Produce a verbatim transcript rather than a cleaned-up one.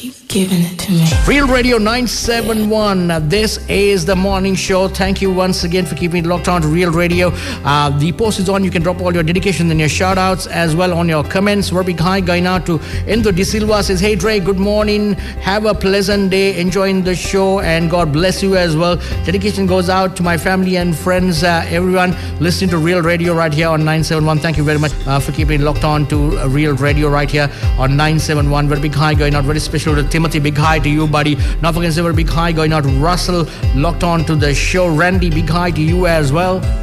keep giving it to me. Real Radio nine seven one. Uh, this is the morning show. Thank you once again for keeping it locked on to Real Radio. Uh, the post is on. You can drop all your dedications and your shout outs as well on your comments. We're big hi going out to Indo De Silva says, hey Dre, good morning. Have a pleasant day. Enjoying the show and God bless you as well. Dedication goes out to my family and friends, uh, everyone listening to Real Radio right here on nine seven one. Thank you very much uh, for keeping it locked on to uh, Real Radio right here on nine seven one. Very big hi going out. Very special to Timothy. Big hi to you, buddy. Not forgetting to say very big hi going out to Russell, locked on to the show. Randy, big hi to you as well.